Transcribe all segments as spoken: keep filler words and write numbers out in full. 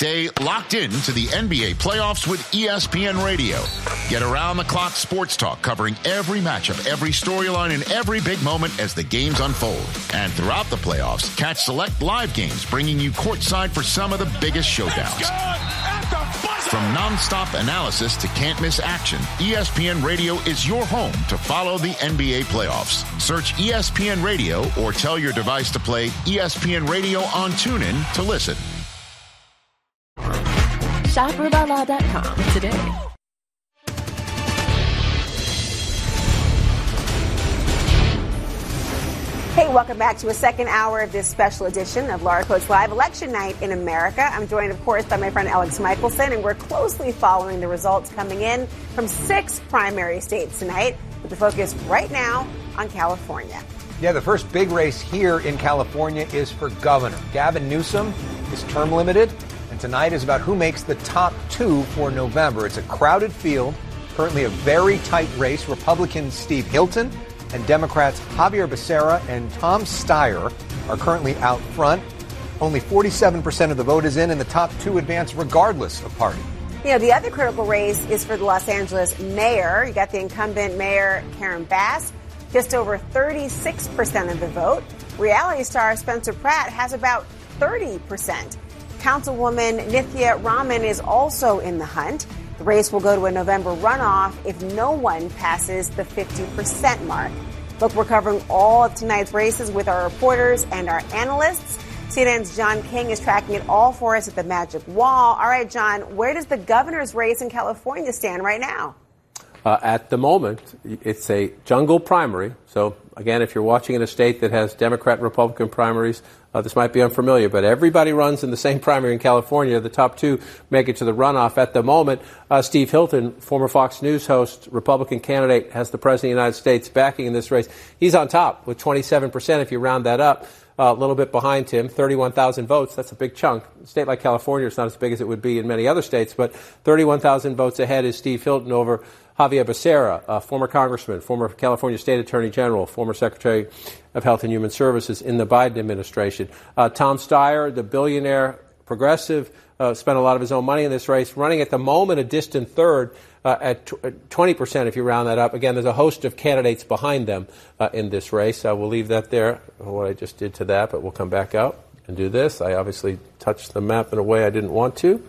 Stay locked in to the N B A playoffs with E S P N Radio. Get around-the-clock sports talk covering every matchup, every storyline, and every big moment as the games unfold. And throughout the playoffs, catch select live games bringing you courtside for some of the biggest showdowns. From nonstop analysis to can't-miss action, E S P N Radio is your home to follow the N B A playoffs. Search E S P N Radio or tell your device to play E S P N Radio on TuneIn to listen. shop Reebok Law dot com today. Hey, welcome back to a second hour of this special edition of Laura Coates Live, Election Night in America. I'm joined, of course, by my friend Alex Michelson, and we're closely following the results coming in from six primary states tonight, with the focus right now on California. Yeah, the first big race here in California is for governor. Gavin Newsom is term limited, and tonight is about who makes the top two for November. It's a crowded field, currently a very tight race. Republican Steve Hilton and Democrats Javier Becerra and Tom Steyer are currently out front. Only forty-seven percent of the vote is in, and the top two advance regardless of party. You know, the other critical race is for the Los Angeles mayor. You got the incumbent mayor, Karen Bass, just over thirty-six percent of the vote. Reality star Spencer Pratt has about thirty percent. Councilwoman Nithya Raman is also in the hunt. The race will go to a November runoff if no one passes the fifty percent mark. Look, we're covering all of tonight's races with our reporters and our analysts. C N N's John King is tracking it all for us at the Magic Wall. All right, John, where does the governor's race in California stand right now? Uh, at the moment, it's a jungle primary. So, again, if you're watching in a state that has Democrat and Republican primaries, uh, this might be unfamiliar, but everybody runs in the same primary in California. The top two make it to the runoff. At the moment, uh, Steve Hilton, former Fox News host, Republican candidate, has the President of the United States backing in this race. He's on top with twenty-seven percent if you round that up. Uh, a little bit behind him, thirty-one thousand votes. That's a big chunk. A state like California is not as big as it would be in many other states, but thirty-one thousand votes ahead is Steve Hilton over Javier Becerra, a former congressman, former California State Attorney General, former Secretary of Health and Human Services in the Biden administration. Uh, Tom Steyer, the billionaire progressive, uh, spent a lot of his own money in this race, running at the moment a distant third uh, at twenty percent if you round that up. Again, there's a host of candidates behind them uh, in this race. Uh, we'll leave that there, what I just did to that, but we'll come back out and do this. I obviously touched the map in a way I didn't want to.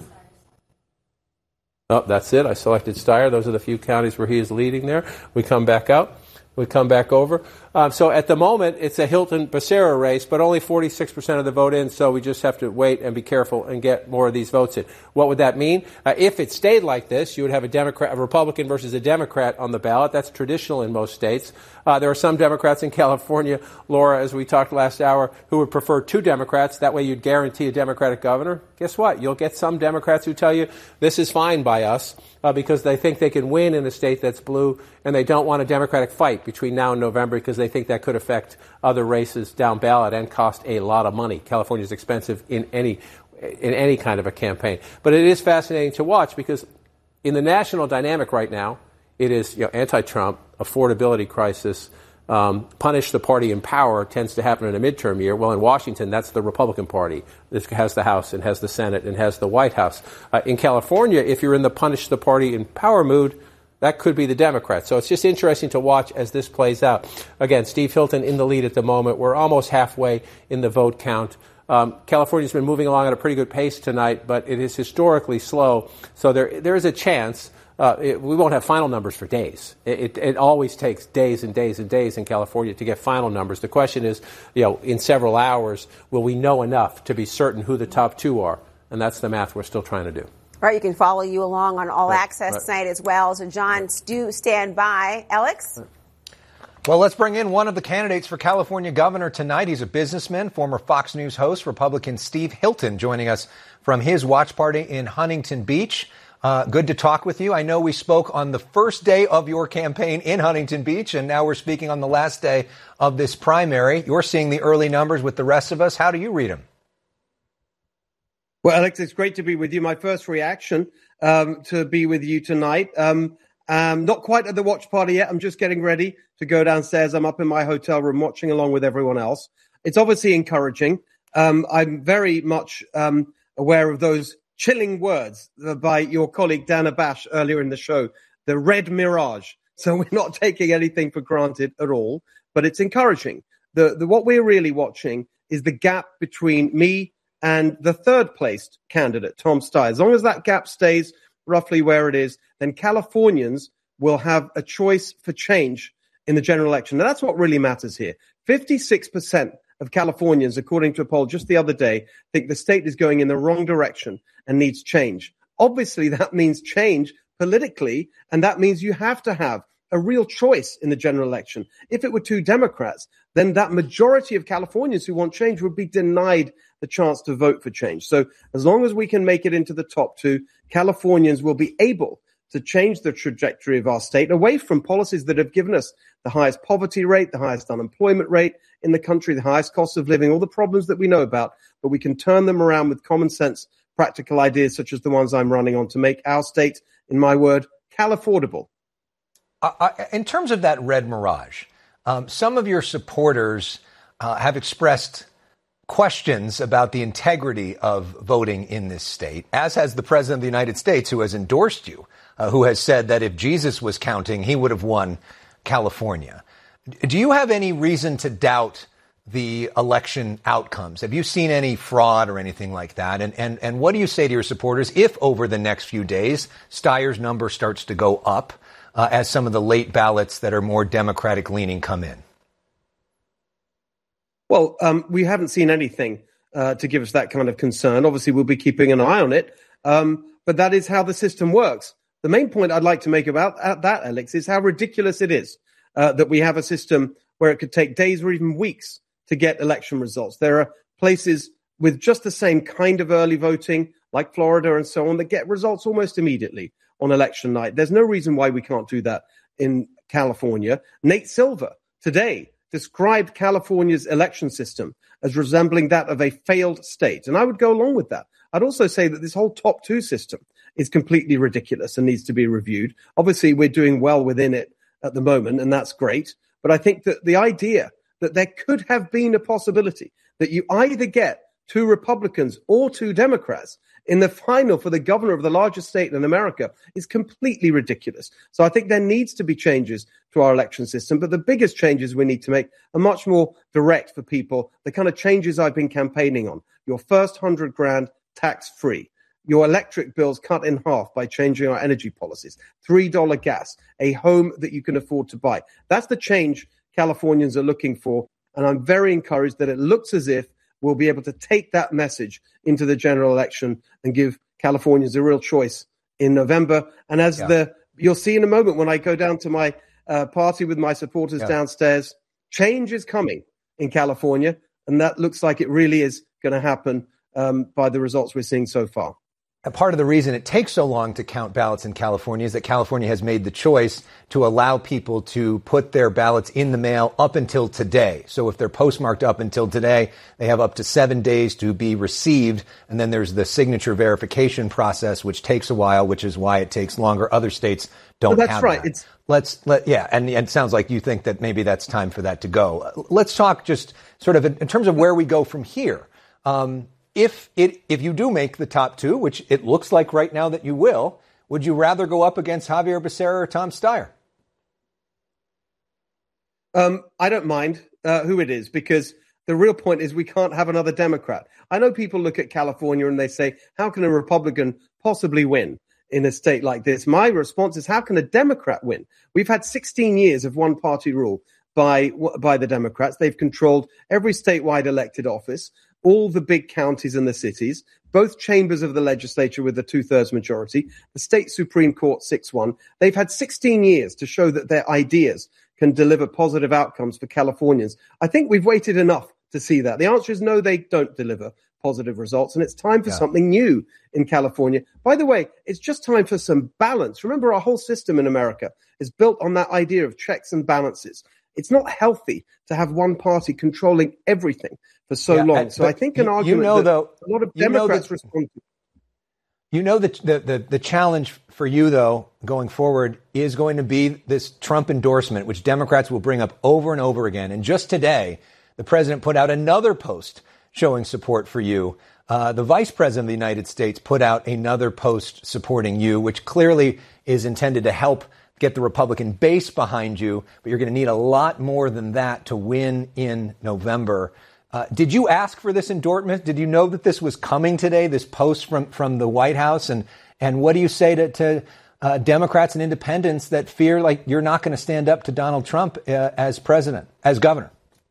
Oh, that's it. I selected Steyer. Those are the few counties where he is leading there. We come back out. We come back over. Um, so at the moment, it's a Hilton-Becerra race, but only forty-six percent of the vote in, so we just have to wait and be careful and get more of these votes in. What would that mean? Uh, if it stayed like this, you would have a Democrat, a Republican versus a Democrat on the ballot. That's traditional in most states. Uh, there are some Democrats in California, Laura, as we talked last hour, who would prefer two Democrats. That way you'd guarantee a Democratic governor. Guess what? You'll get some Democrats who tell you this is fine by us uh, because they think they can win in a state that's blue, and they don't want a Democratic fight between now and November because they think that could affect other races down ballot and cost a lot of money. California is expensive in any in any kind of a campaign. But it is fascinating to watch because in the national dynamic right now, it is, you know, anti-Trump, affordability crisis, um, punish the party in power tends to happen in a midterm year. Well, in Washington, that's the Republican Party. This has the House and has the Senate and has the White House. Uh, in California, if you're in the punish the party in power mood, that could be the Democrats. So it's just interesting to watch as this plays out. Again, Steve Hilton in the lead at the moment. We're almost halfway in the vote count. Um, California's been moving along at a pretty good pace tonight, but it is historically slow. So there there is a chance. Uh, it, we won't have final numbers for days. It, it, it always takes days and days and days in California to get final numbers. The question is, you know, in several hours, will we know enough to be certain who the top two are? And that's the math we're still trying to do. All right, you can follow you along on All right, Access right. tonight as well. So, John, do stand by. Alex? Right. Well, let's bring in one of the candidates for California governor tonight. He's a businessman, former Fox News host, Republican Steve Hilton, joining us from his watch party in Huntington Beach. Uh, good to talk with you. I know we spoke on the first day of your campaign in Huntington Beach, and now we're speaking on the last day of this primary. You're seeing the early numbers with the rest of us. How do you read them? Well, Alex, it's great to be with you. My first reaction um, to be with you tonight. Um, um, not quite at the watch party yet. I'm just getting ready to go downstairs. I'm up in my hotel room watching along with everyone else. It's obviously encouraging. Um, I'm very much um, aware of those chilling words by your colleague Dana Bash earlier in the show, the red mirage. So we're not taking anything for granted at all, but it's encouraging. The, the what we're really watching is the gap between me and the third placed candidate, Tom Steyer. As long as that gap stays roughly where it is, then Californians will have a choice for change in the general election. Now, that's what really matters here. fifty-six percent of Californians, according to a poll just the other day, think the state is going in the wrong direction and needs change. Obviously, that means change politically, and that means you have to have a real choice in the general election. If it were two Democrats, then that majority of Californians who want change would be denied the chance to vote for change. So as long as we can make it into the top two, Californians will be able to change the trajectory of our state away from policies that have given us the highest poverty rate, the highest unemployment rate in the country, the highest cost of living, all the problems that we know about, but we can turn them around with common sense, practical ideas such as the ones I'm running on to make our state, in my word, Cal-affordable. Uh, in terms of that red mirage, um, some of your supporters uh, have expressed questions about the integrity of voting in this state, as has the President of the United States, who has endorsed you, uh, who has said that if Jesus was counting, he would have won California. Do you have any reason to doubt the election outcomes? Have you seen any fraud or anything like that? And, and, and what do you say to your supporters if over the next few days Steyer's number starts to go up uh, as some of the late ballots that are more Democratic leaning come in? Well, um, we haven't seen anything uh, to give us that kind of concern. Obviously, we'll be keeping an eye on it. Um, but that is how the system works. The main point I'd like to make about that, Alex, is how ridiculous it is uh, that we have a system where it could take days or even weeks to get election results. There are places with just the same kind of early voting, like Florida and so on, that get results almost immediately on election night. There's no reason why we can't do that in California. Nate Silver today described California's election system as resembling that of a failed state. And I would go along with that. I'd also say that this whole top two system is completely ridiculous and needs to be reviewed. Obviously, we're doing well within it at the moment, and that's great. But I think that the idea that there could have been a possibility that you either get two Republicans or two Democrats in the final for the governor of the largest state in America is completely ridiculous. So I think there needs to be changes to our election system. But the biggest changes we need to make are much more direct for people, the kind of changes I've been campaigning on. Your first hundred grand tax-free. Your electric bills cut in half by changing our energy policies. three dollars gas. A home that you can afford to buy. That's the change Californians are looking for. And I'm very encouraged that it looks as if we'll be able to take that message into the general election and give Californians a real choice in November. And as yeah. the you'll see in a moment when I go down to my uh, party with my supporters yeah. downstairs, change is coming in California. And that looks like it really is going to happen um, by the results we're seeing so far. A part of the reason it takes so long to count ballots in California is that California has made the choice to allow people to put their ballots in the mail up until today. So if they're postmarked up until today, they have up to seven days to be received. And then there's the signature verification process, which takes a while, which is why it takes longer. Other states don't well, that's have right. that. It's- Let's let, yeah. And, and it sounds like you think that maybe that's time for that to go. Let's talk just sort of in, in terms of where we go from here. Um, If it if you do make the top two, which it looks like right now that you will, would you rather go up against Xavier Becerra or Tom Steyer? Um, I don't mind uh, who it is, because the real point is we can't have another Democrat. I know people look at California and they say, how can a Republican possibly win in a state like this? My response is, how can a Democrat win? We've had sixteen years of one-party rule by by the Democrats. They've controlled every statewide elected office, all the big counties and the cities, both chambers of the legislature with a two-thirds majority, the state Supreme Court six one. They've had sixteen years to show that their ideas can deliver positive outcomes for Californians. I think we've waited enough to see that. The answer is no, they don't deliver positive results, and it's time for yeah. something new in California. By the way, it's just time for some balance. Remember, our whole system in America is built on that idea of checks and balances. It's not healthy to have one party controlling everything for so yeah, long. and, so I think an you, argument you know, that though, a lot of you Democrats know that, respond to. You know that the, the, the challenge for you, though, going forward is going to be this Trump endorsement, which Democrats will bring up over and over again. And just today, the president put out another post showing support for you Uh, the vice president of the United States put out another post supporting you, which clearly is intended to help get the Republican base behind you. But you're going to need a lot more than that to win in November. Uh, did you ask for this endorsement? Did you know that this was coming today, this post from, from the White House? And, and what do you say to, to uh, Democrats and independents that fear like you're not going to stand up to Donald Trump uh, as president, as governor?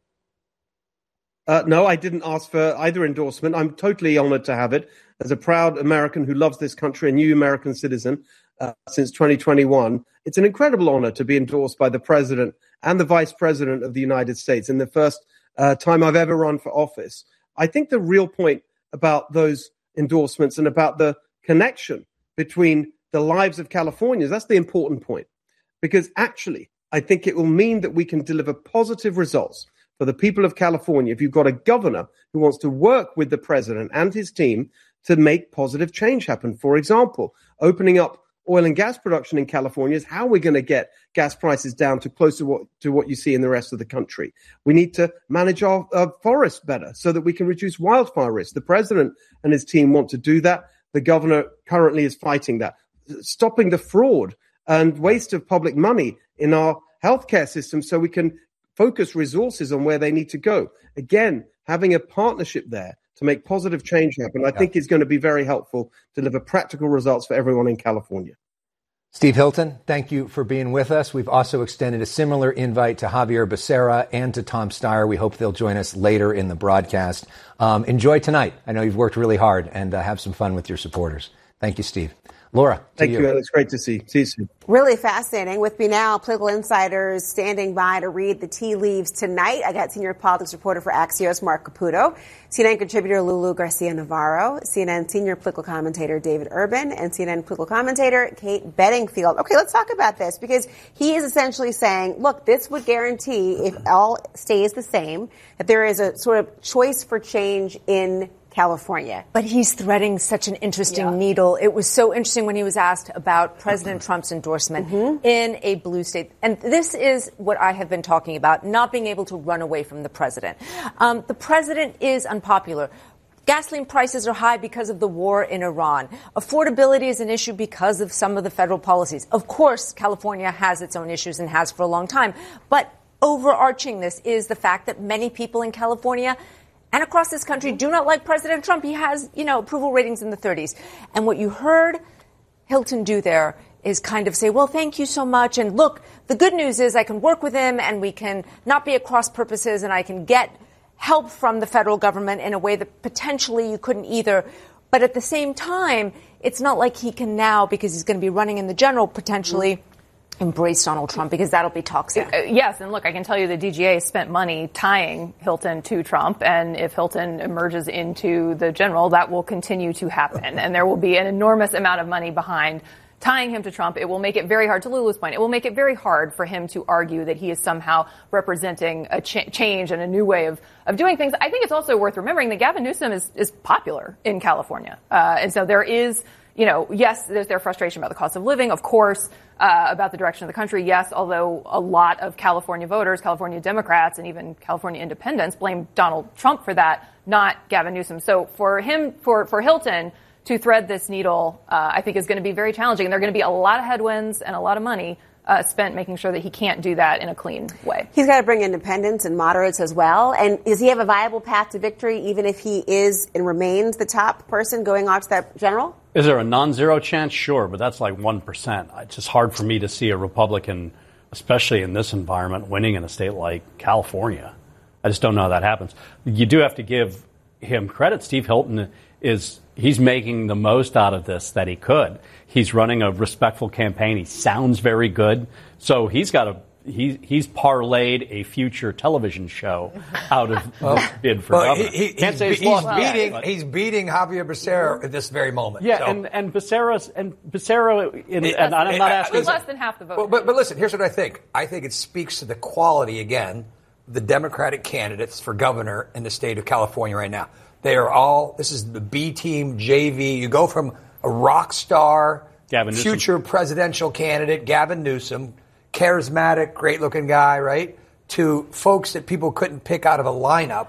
Uh, no, I didn't ask for either endorsement. I'm totally honored to have it as a proud American who loves this country, a new American citizen uh, since twenty twenty-one. It's an incredible honor to be endorsed by the president and the vice president of the United States in the first uh, time I've ever run for office. I think the real point about those endorsements and about the connection between the lives of Californians, that's the important point. Because actually, I think it will mean that we can deliver positive results for the people of California if you've got a governor who wants to work with the president and his team to make positive change happen. For example, opening up oil and gas production in California is how we're going to get gas prices down to close to what, to what you see in the rest of the country. We need to manage our uh, forests better so that we can reduce wildfire risk. The president and his team want to do that. The governor currently is fighting that. Stopping the fraud and waste of public money in our healthcare system so we can focus resources on where they need to go. Again, having a partnership there to make positive change happen, I yeah. think is going to be very helpful to deliver practical results for everyone in California. Steve Hilton, thank you for being with us. We've also extended a similar invite to Xavier Becerra and to Tom Steyer. We hope they'll join us later in the broadcast. Um, enjoy tonight. I know you've worked really hard, and uh, have some fun with your supporters. Thank you, Steve. Laura, thank you. you, Alex. Great to see you. See you soon. Really fascinating. With me now, political insiders standing by to read the tea leaves tonight. I got senior politics reporter for Axios, Mark Caputo, C N N contributor Lulu Garcia-Navarro, C N N senior political commentator David Urban, and C N N political commentator Kate Bedingfield. Okay, let's talk about this because he is essentially saying, look, this would guarantee, if all stays the same, that there is a sort of choice for change in California. But he's threading such an interesting yeah. needle. It was so interesting when he was asked about President Trump's endorsement mm-hmm. in a blue state. And this is what I have been talking about, not being able to run away from the president. Um, the president is unpopular. Gasoline prices are high because of the war in Iran. Affordability is an issue because of some of the federal policies. Of course, California has its own issues and has for a long time. But overarching this is the fact that many people in California and across this country do not like President Trump. He has, you know, approval ratings in the thirties. And what you heard Hilton do there is kind of say, well, thank you so much. And look, the good news is I can work with him and we can not be at cross purposes and I can get help from the federal government in a way that potentially you couldn't either. But at the same time, it's not like he can now, because he's going to be running in the general, potentially mm-hmm. embrace Donald Trump, because that'll be toxic. Uh, yes, and look, I can tell you the D G A spent money tying Hilton to Trump, and if Hilton emerges into the general, that will continue to happen, and there will be an enormous amount of money behind tying him to Trump. It will make it very hard, to Lulu's point, it will make it very hard for him to argue that he is somehow representing a ch- change and a new way of, of doing things. I think it's also worth remembering that Gavin Newsom is, is popular in California, uh, and so there is, you know, yes, there's their frustration about the cost of living, of course, uh, about the direction of the country, yes, although a lot of California voters, California Democrats, and even California independents blame Donald Trump for that, not Gavin Newsom. So for him, for, for Hilton to thread this needle, uh, I think is going to be very challenging. And there are going to be a lot of headwinds and a lot of money Uh, spent making sure that he can't do that in a clean way. He's got to bring independents and moderates as well. And does he have a viable path to victory, even if he is and remains the top person going off to that general? Is there a non-zero chance? Sure, but that's like one percent. It's just hard for me to see a Republican, especially in this environment, winning in a state like California. I just don't know how that happens. You do have to give him credit. Steve Hilton is, he's making the most out of this that he could. He's running a respectful campaign. He sounds very good. So he's got a, he, he's parlayed a future television show out of well, this bid for well, governor. He, he, Can't he's, say he's, he's beating, yet, he's beating Xavier Becerra at this very moment. Yeah, so. and, and Becerra's, and Becerra, in, it, and I'm not asking. Less than half the vote. But, but, but listen, here's what I think. I think it speaks to the quality, again, the Democratic candidates for governor in the state of California right now. They are all, this is the B team, J V. You go from a rock star, Gavin Newsom. future presidential candidate, Gavin Newsom, charismatic, great-looking guy, right, to folks that people couldn't pick out of a lineup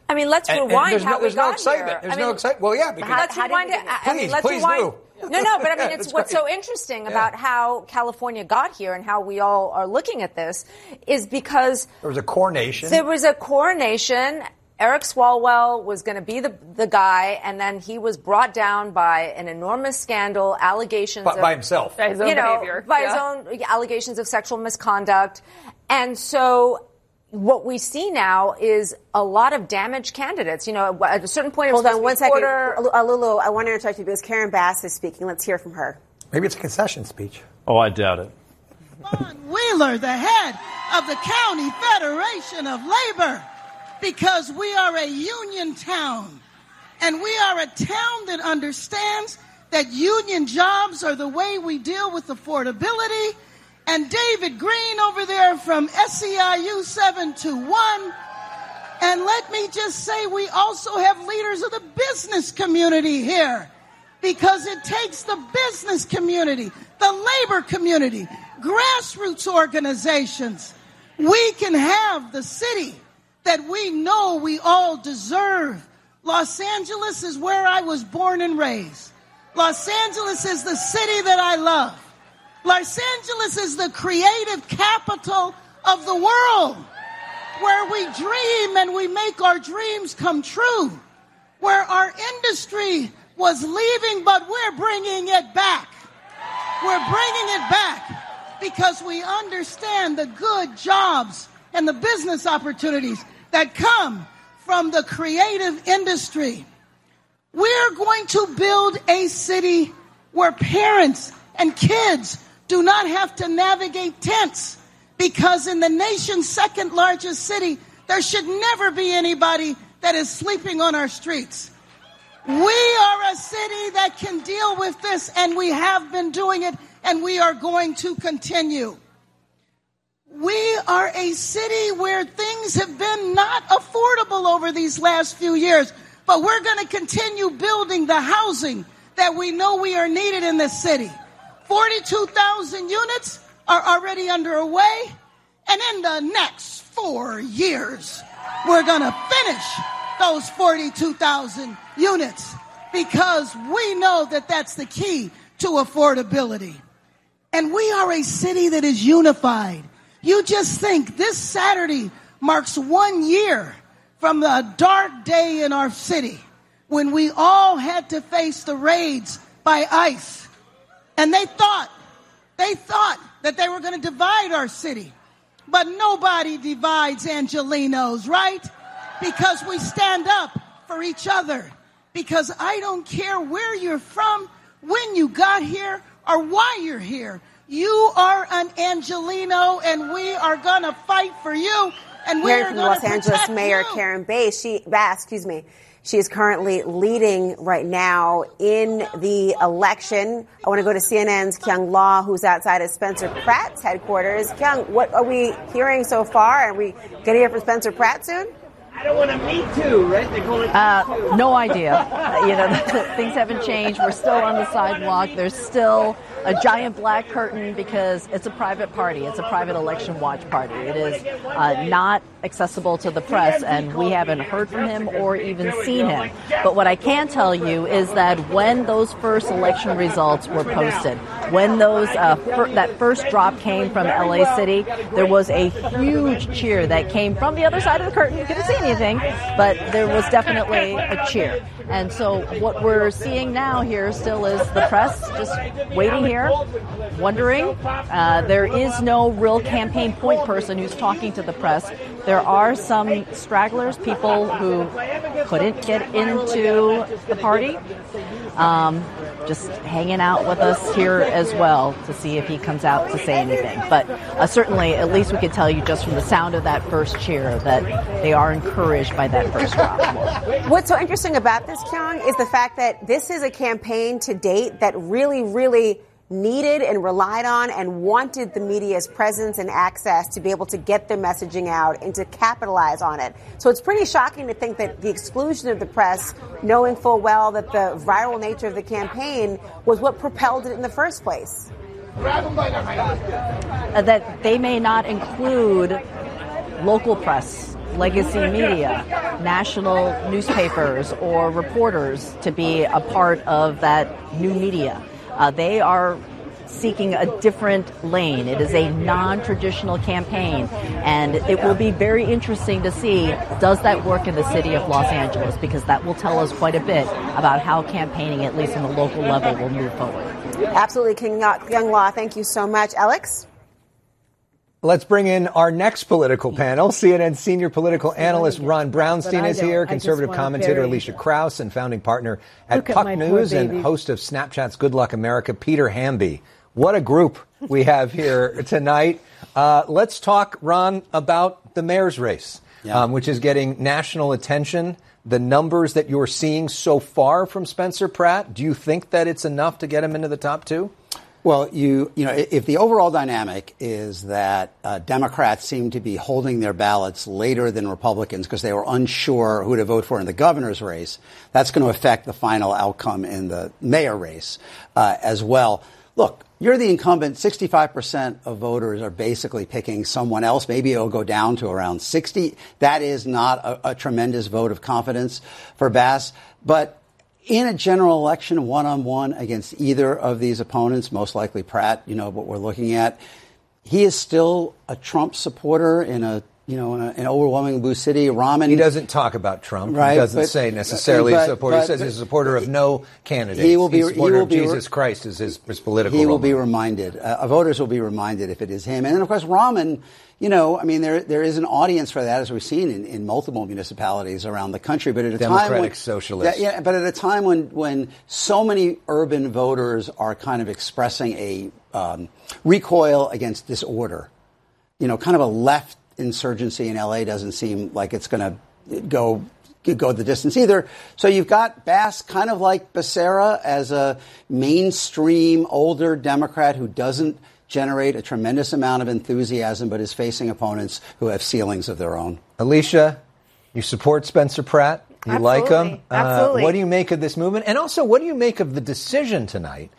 I mean, let's and, rewind and how no, we there's got no excitement. here. There's I mean, no excitement. Well, yeah, because let's how rewind did it. we I please, mean, let's please rewind. do. No, no, but I mean, Yeah, it's that's what's great. so interesting Yeah. about how California got here and how we all are looking at this is because there was a coronation. There was a coronation. Eric Swalwell was going to be the the guy, and then he was brought down by an enormous scandal, allegations by, of, by himself, by his own you know, behavior, by yeah. his own allegations of sexual misconduct, and so. What we see now is a lot of damaged candidates. You know, at a certain point, hold on one second, quarter... Lulu. I want to interrupt you because Karen Bass is speaking. Let's hear from her. Maybe it's a concession speech. Oh, I doubt it. Vaughn Wheeler, the head of the County Federation of Labor, because we are a union town, and we are a town that understands that union jobs are the way we deal with affordability. And David Green over there from S E I U seven two one. And let me just say, we also have leaders of the business community here, because it takes the business community, the labor community, grassroots organizations. We can have the city that we know we all deserve. Los Angeles is where I was born and raised. Los Angeles is the city that I love. Los Angeles is the creative capital of the world, where we dream and we make our dreams come true, where our industry was leaving, but we're bringing it back. We're bringing it back because we understand the good jobs and the business opportunities that come from the creative industry. We're going to build a city where parents and kids do not have to navigate tents, because in the nation's second largest city, there should never be anybody that is sleeping on our streets. We are a city that can deal with this, and we have been doing it, and we are going to continue. We are a city where things have been not affordable over these last few years, but we're going to continue building the housing that we know we are needed in this city. forty-two thousand units are already underway, and in the next four years, we're going to finish those forty-two thousand units, because we know that that's the key to affordability. And we are a city that is unified. You just think this Saturday marks one year from the dark day in our city when we all had to face the raids by ICE. And they thought, they thought that they were going to divide our city. But nobody divides Angelenos, right? Because we stand up for each other. Because I don't care where you're from, when you got here, or why you're here. You are an Angeleno, and we are going to fight for you. And we are from going Los to Angeles protect Mayor you. Karen Bass, she, Bass, excuse me. She is currently leading right now in the election. I want to go to C N N's Kyung Law, who's outside of Spencer Pratt's headquarters. Kyung, what are we hearing so far? Are we going to hear from Spencer Pratt soon? I don't want to meet too, right? They're going Uh, no idea. Uh, you know, things haven't changed. We're still on the sidewalk. There's still a giant black curtain because it's a private party. It's a private election watch party. It is uh, not accessible to the press, and we haven't heard from him or even seen him. But what I can tell you is that when those first election results were posted, when those uh, fir- that first drop came from L A City, there was a huge cheer that came from the other side of the curtain. You couldn't see anything, but there was definitely a cheer. And so what we're seeing now here still is the press just waiting here, wondering. Uh, there is no real campaign point person who's talking to the press. There are some stragglers, people who couldn't get into the party, um, just hanging out with us here as well to see if he comes out to say anything. But uh, certainly, at least we could tell you just from the sound of that first cheer that they are encouraged by that first drop. What's so interesting about this, Kyung, is the fact that this is a campaign to date that really, really needed and relied on and wanted the media's presence and access to be able to get their messaging out and to capitalize on it. So it's pretty shocking to think that the exclusion of the press, knowing full well that the viral nature of the campaign was what propelled it in the first place. Uh, that they may not include local press legacy media, national newspapers or reporters to be a part of that new media. Uh, they are seeking a different lane. It is a non-traditional campaign, and it will be very interesting to see, does that work in the city of Los Angeles, because that will tell us quite a bit about how campaigning, at least on the local level, will move forward. Absolutely, King Young Law. Thank you so much. Alex? Let's bring in our next political panel. C N N senior political analyst Ron Brownstein is here, conservative commentator Alicia Krause, and founding partner at Puck News and host of Snapchat's Good Luck America, Peter Hamby. What a group we have here tonight. Uh, let's talk, Ron, about the mayor's race, yeah. um, which is getting national attention. The numbers that you're seeing so far from Spencer Pratt, do you think that it's enough to get him into the top two? Well, you you know, if the overall dynamic is that uh, Democrats seem to be holding their ballots later than Republicans because they were unsure who to vote for in the governor's race, that's going to affect the final outcome in the mayor race uh, as well. Look, you're the incumbent. sixty-five percent of voters are basically picking someone else. Maybe it'll go down to around sixty. That is not a, a tremendous vote of confidence for Bass. But in a general election, one-on-one against either of these opponents, most likely Pratt, you know, what we're looking at, he is still a Trump supporter in a, you know, in a, an overwhelming blue city. Rahman. He doesn't talk about Trump. Right, he doesn't but, say necessarily but, a supporter. But, he says he's a supporter of no candidate. He will be, he's a supporter he will of be, Jesus Christ as his, his political He role. will be reminded. Uh, voters will be reminded if it is him. And then, of course, Rahman, you know, I mean, there there is an audience for that, as we've seen in, in multiple municipalities around the country. But at a Democratic time when, socialists. Yeah, but at a time when, when so many urban voters are kind of expressing a um, recoil against disorder, you know, kind of a left insurgency in L A doesn't seem like it's going to go go the distance either. So you've got Bass kind of like Becerra as a mainstream older Democrat who doesn't generate a tremendous amount of enthusiasm but is facing opponents who have ceilings of their own. Alicia, you support Spencer Pratt? You Absolutely. like him? Absolutely. Uh, what do you make of this movement? And also, what do you make of the decision tonight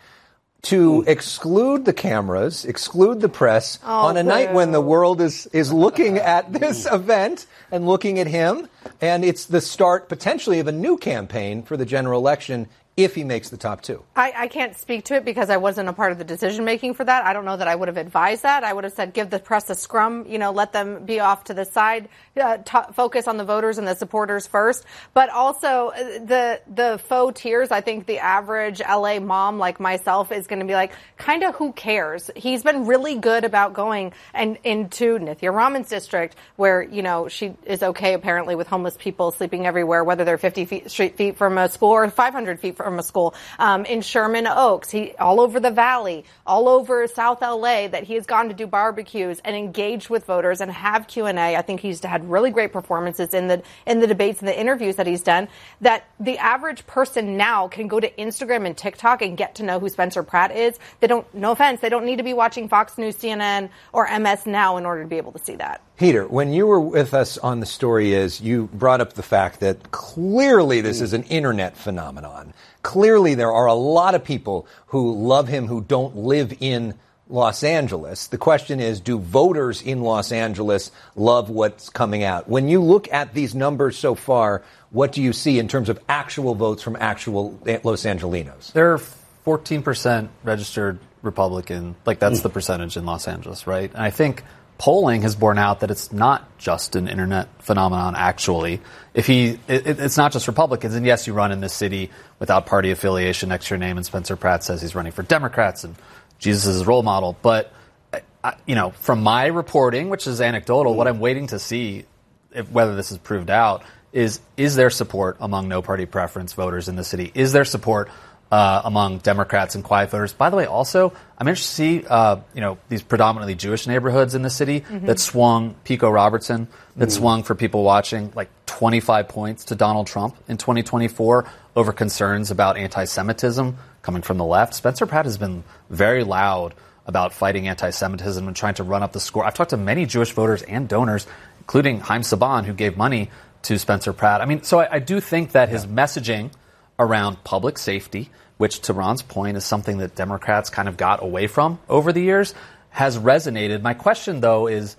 to exclude the cameras, exclude the press Oh, on a boo. night when the world is, is looking at this event and looking at him? And it's the start, potentially, of a new campaign for the general election if he makes the top two. I, I can't speak to it because I wasn't a part of the decision making for that. I don't know that I would have advised that. I would have said give the press a scrum, you know, let them be off to the side, uh, t- focus on the voters and the supporters first. But also the the faux tears, I think the average L A mom like myself is going to be like, kind of who cares? He's been really good about going and into Nithya Rahman's district where, you know, she is okay apparently with homeless people sleeping everywhere, whether they're fifty feet, feet from a school or five hundred feet from from a school, um, in Sherman Oaks, he all over the valley, all over South L A, that he has gone to do barbecues and engage with voters and have Q and A. I think he's had really great performances in the in the debates and the interviews that he's done. That the average person now can go to Instagram and TikTok and get to know who Spencer Pratt is. They don't, no offense, they don't need to be watching Fox News, C N N, or M S Now in order to be able to see that. Peter, when you were with us on The Story Is, you brought up the fact that clearly this is an internet phenomenon. Clearly there are a lot of people who love him who don't live in Los Angeles. The question is, do voters in Los Angeles love what's coming out? When you look at these numbers so far, what do you see in terms of actual votes from actual Los Angelinos? There are fourteen percent registered Republican. Like, that's the percentage in Los Angeles, right? And I think polling has borne out that it's not just an internet phenomenon, actually. If he, it, it's not just Republicans. And yes, you run in this city without party affiliation next to your name, and Spencer Pratt says he's running for Democrats and Jesus is his role model. But, I, you know, from my reporting, which is anecdotal, what I'm waiting to see, if, whether this is proved out, is is there support among no party preference voters in the city? Is there support Uh, among Democrats and quiet voters? By the way, also, I'm interested to see, uh, you know, these predominantly Jewish neighborhoods in the city mm-hmm. that swung Pico Robertson, that mm-hmm. swung for people watching like twenty-five points to Donald Trump in twenty twenty-four over concerns about anti-Semitism coming from the left. Spencer Pratt has been very loud about fighting anti-Semitism and trying to run up the score. I've talked to many Jewish voters and donors, including Haim Saban, who gave money to Spencer Pratt. I mean, so I, I do think that his messaging around public safety, which to Ron's point is something that Democrats kind of got away from over the years, has resonated. My question, though, is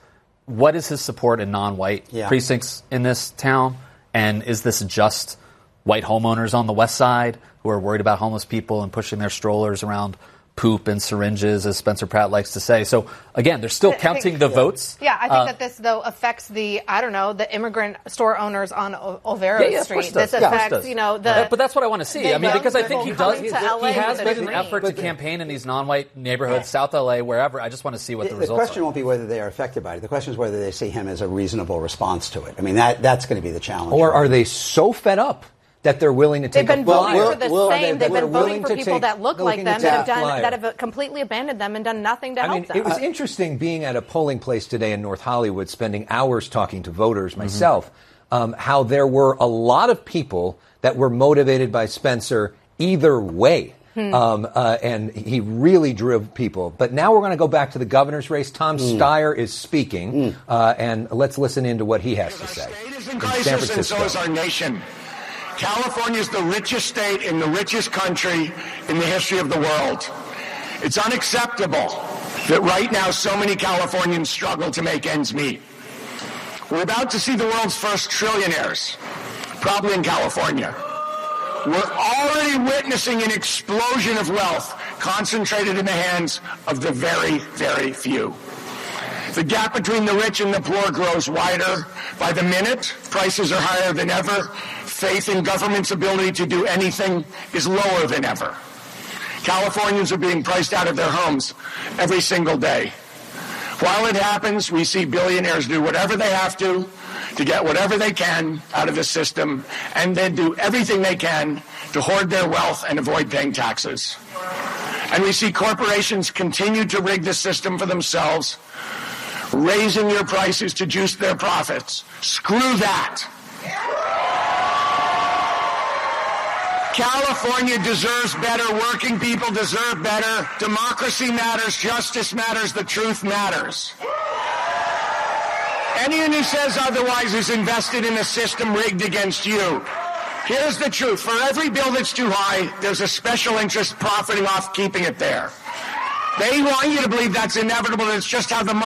what is his support in non-white Yeah. precincts in this town? And is this just white homeowners on the west side who are worried about homeless people and pushing their strollers around poop and syringes, as Spencer Pratt likes to say? So, again, they're still I counting think, the yeah. votes. Yeah, I think Uh, that this, though, affects the, I don't know, the immigrant store owners on o- Olvera Yeah, yeah, of Street. course it This does. Yeah, of course affects, it does. you know, the... Uh, but that's what I want to see. I mean, the because I young think he people does. coming He, to L A he has with made a an dream. effort to campaign in these non-white neighborhoods, South L A, wherever. I just want to see what the, The, the results question are. won't be whether they are affected by it. The question is whether they see him as a reasonable response to it. I mean, that that's going to be the challenge. Or are they so fed up that they're willing to take They've been a flyer? voting for the same. They've They're been willing voting for to people take- that look they're like looking them to that have take a done flyer. that have completely abandoned them and done nothing to I help mean, them. it was interesting being at a polling place today in North Hollywood, spending hours talking to voters myself, um, how there were a lot of people that were motivated by Spencer either way. Hmm. Um, uh, and he really drove people. But now we're going to go back to the governor's race. Tom Mm. Steyer is speaking, uh, and let's listen in to what he has to say. in in crisis, San and so Francisco. is our nation. California is the richest state in the richest country in the history of the world. It's unacceptable that right now so many Californians struggle to make ends meet. We're about to see the world's first trillionaires, probably in California. We're already witnessing an explosion of wealth concentrated in the hands of the very, very few. The gap between the rich and the poor grows wider by the minute. Prices are higher than ever. Faith in government's ability to do anything is lower than ever. Californians are being priced out of their homes every single day. While it happens, we see billionaires do whatever they have to to get whatever they can out of the system, and then do everything they can to hoard their wealth and avoid paying taxes. And we see corporations continue to rig the system for themselves, raising your prices to juice their profits. Screw that. California deserves better. Working people deserve better. Democracy matters. Justice matters. The truth matters. Anyone who says otherwise is invested in a system rigged against you. Here's the truth. For every bill that's too high, there's a special interest profiting off keeping it there. They want you to believe that's inevitable. That's just how the